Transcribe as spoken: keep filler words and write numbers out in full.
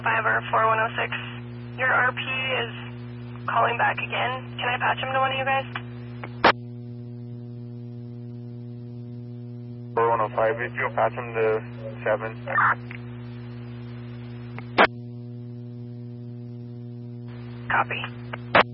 five or four one oh six. Your R P is calling back again. Can I patch him to one of you guys? four one oh five, if you'll patch him to seven. Copy.